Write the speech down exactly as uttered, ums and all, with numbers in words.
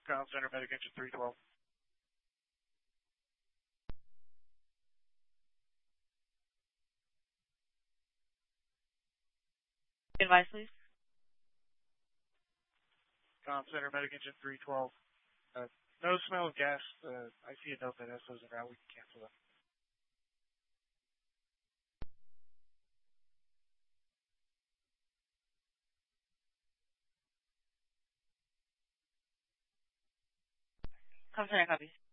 Ground Center, Medic Engine three twelve. Advice, please. Ground Center, Medic Engine three twelve. Uh, no smell of gas. Uh, I see a note that S O's en route. We can cancel that. Ground Center, copy.